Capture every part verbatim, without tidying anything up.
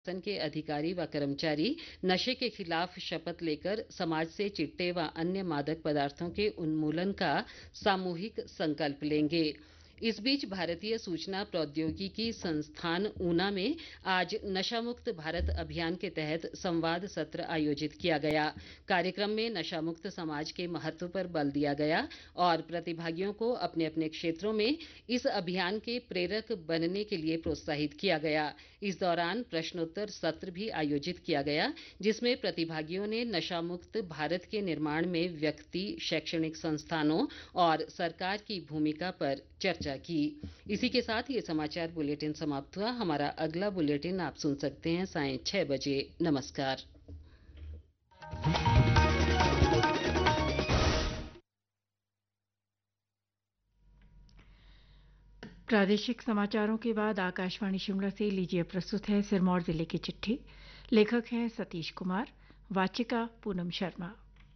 शासन के अधिकारी व कर्मचारी नशे के खिलाफ शपथ लेकर समाज से चिट्टे व अन्य मादक पदार्थों के उन्मूलन का सामूहिक संकल्प लेंगे। इस बीच भारतीय सूचना प्रौद्योगिकी संस्थान ऊना में आज नशा मुक्त भारत अभियान के तहत संवाद सत्र आयोजित किया गया। कार्यक्रम में नशा मुक्त समाज के महत्व पर बल दिया गया और प्रतिभागियों को अपने अपने क्षेत्रों में इस अभियान के प्रेरक बनने के लिए प्रोत्साहित किया गया। इस दौरान प्रश्नोत्तर सत्र भी आयोजित किया गया, जिसमें प्रतिभागियों ने नशा मुक्त भारत के निर्माण में व्यक्ति, शैक्षणिक संस्थानों और सरकार की भूमिका पर चर्चा की। इसी के साथ ये समाचार बुलेटिन समाप्त हुआ। हमारा अगला बुलेटिन आप सुन सकते हैं सायं छह बजे। नमस्कार। प्रादेशिक समाचारों के बाद आकाशवाणी शिमला से लीजिए प्रस्तुत है सिरमौर जिले की चिट्ठी। लेखक हैं सतीश कुमार, वाचिका पूनम शर्मा।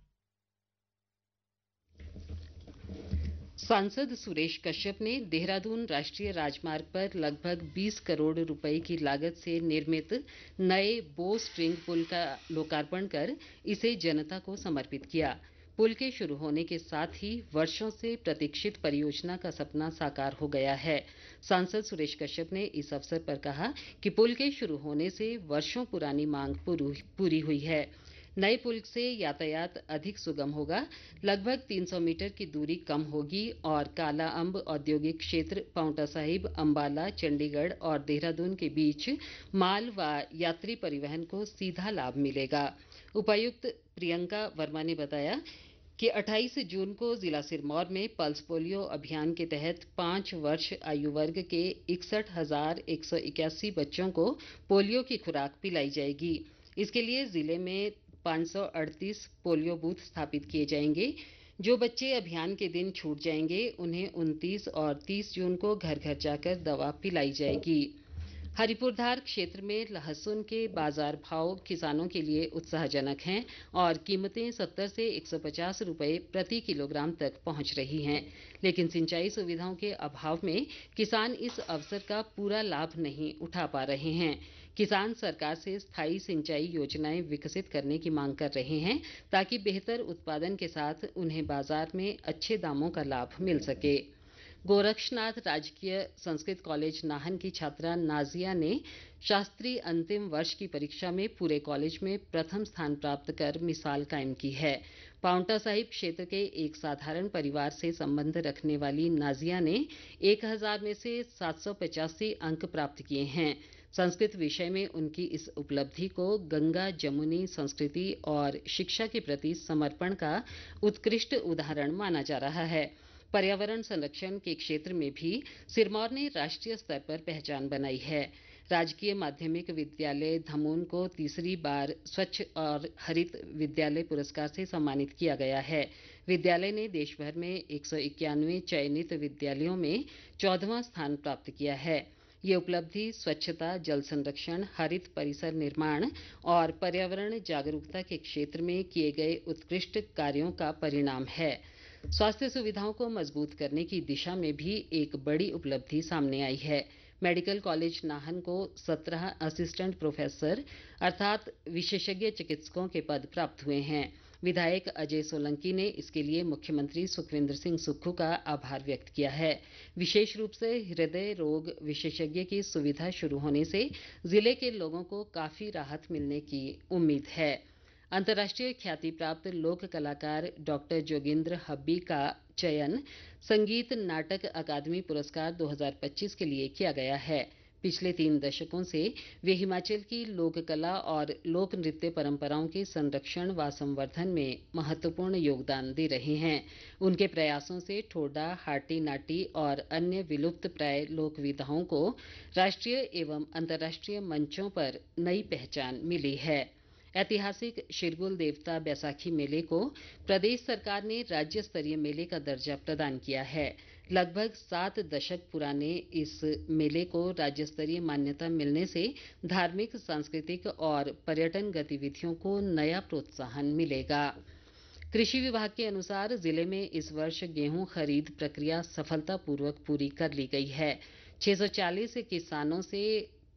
सांसद सुरेश कश्यप ने देहरादून राष्ट्रीय राजमार्ग पर लगभग बीस करोड़ रुपए की लागत से निर्मित नए बो स्ट्रिंग पुल का लोकार्पण कर इसे जनता को समर्पित किया। पुल के शुरू होने के साथ ही वर्षों से प्रतीक्षित परियोजना का सपना साकार हो गया है। सांसद सुरेश कश्यप ने इस अवसर पर कहा कि पुल के शुरू होने से वर्षों पुरानी मांग पूरी हुई है। नए पुल से यातायात अधिक सुगम होगा, लगभग तीन सौ मीटर की दूरी कम होगी और काला अम्ब औद्योगिक क्षेत्र, पांवटा साहिब, अंबाला, चंडीगढ़ और देहरादून के बीच माल व यात्री परिवहन को सीधा लाभ मिलेगा। उपायुक्त प्रियंका वर्मा ने बताया कि अट्ठाईस जून को जिला सिरमौर में पल्स पोलियो अभियान के तहत पाँच वर्ष आयु वर्ग के इकसठ हजार एक सौ इक्यासी बच्चों को पोलियो की खुराक पिलाई जाएगी। इसके लिए जिले में पाँच सौ अड़तीस पोलियो बूथ स्थापित किए जाएंगे। जो बच्चे अभियान के दिन छूट जाएंगे, उन्हें उनतीस और तीस जून को घर घर जाकर दवा पिलाई जाएगी। हरिपुरधार क्षेत्र में लहसुन के बाजार भाव किसानों के लिए उत्साहजनक हैं और कीमतें सत्तर से एक सौ पचास रुपए प्रति किलोग्राम तक पहुंच रही हैं। लेकिन सिंचाई सुविधाओं के अभाव में किसान इस अवसर का पूरा लाभ नहीं उठा पा रहे हैं। किसान सरकार से स्थायी सिंचाई योजनाएं विकसित करने की मांग कर रहे हैं, ताकि बेहतर उत्पादन के साथ उन्हें बाजार में अच्छे दामों का लाभ मिल सके। गोरक्षनाथ राजकीय संस्कृत कॉलेज नाहन की छात्रा नाजिया ने शास्त्री अंतिम वर्ष की परीक्षा में पूरे कॉलेज में प्रथम स्थान प्राप्त कर मिसाल कायम की है। पांवटा साहिब क्षेत्र के एक साधारण परिवार से संबंध रखने वाली नाजिया ने एक हजार में से सात सौ पचासी अंक प्राप्त किए हैं। संस्कृत विषय में उनकी इस उपलब्धि को गंगा जमुनी संस्कृति और शिक्षा के प्रति समर्पण का उत्कृष्ट उदाहरण माना जा रहा है। पर्यावरण संरक्षण के क्षेत्र में भी सिरमौर ने राष्ट्रीय स्तर पर पहचान बनाई है। राजकीय माध्यमिक विद्यालय धमून को तीसरी बार स्वच्छ और हरित विद्यालय पुरस्कार से सम्मानित किया गया है। विद्यालय ने देश भर में एक सौ इक्यानवे चयनित विद्यालयों में चौदहवां स्थान प्राप्त किया है। ये उपलब्धि स्वच्छता, जल संरक्षण, हरित परिसर निर्माण और पर्यावरण जागरूकता के क्षेत्र में किए गए उत्कृष्ट कार्यों का परिणाम है। स्वास्थ्य सुविधाओं को मजबूत करने की दिशा में भी एक बड़ी उपलब्धि सामने आई है। मेडिकल कॉलेज नाहन को सत्रह असिस्टेंट प्रोफेसर अर्थात विशेषज्ञ चिकित्सकों के पद प्राप्त हुए हैं। विधायक अजय सोलंकी ने इसके लिए मुख्यमंत्री सुखविंदर सिंह सुक्खू का आभार व्यक्त किया है। विशेष रूप से हृदय रोग विशेषज्ञ की सुविधा शुरू होने से जिले के लोगों को काफी राहत मिलने की उम्मीद है। अंतर्राष्ट्रीय ख्याति प्राप्त लोक कलाकार डॉक्टर जोगिंद्र हब्बी का चयन संगीत नाटक अकादमी पुरस्कार दो हज़ार पच्चीस के लिए किया गया है। पिछले तीन दशकों से वे हिमाचल की लोक कला और लोक नृत्य परंपराओं के संरक्षण व संवर्धन में महत्वपूर्ण योगदान दे रहे हैं। उनके प्रयासों से ठोडा, हाटी नाटी और अन्य विलुप्त प्राय लोक विधाओं को राष्ट्रीय एवं अंतर्राष्ट्रीय मंचों पर नई पहचान मिली है। ऐतिहासिक शिरगुल देवता बैसाखी मेले को प्रदेश सरकार ने राज्य स्तरीय मेले का दर्जा प्रदान किया है। लगभग सात दशक पुराने इस मेले को राज्य स्तरीय मान्यता मिलने से धार्मिक, सांस्कृतिक और पर्यटन गतिविधियों को नया प्रोत्साहन मिलेगा। कृषि विभाग के अनुसार जिले में इस वर्ष गेहूं खरीद प्रक्रिया सफलतापूर्वक पूरी कर ली गई है। छह सौ चालीस किसानों से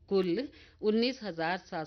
कुल उन्नीस हजार सात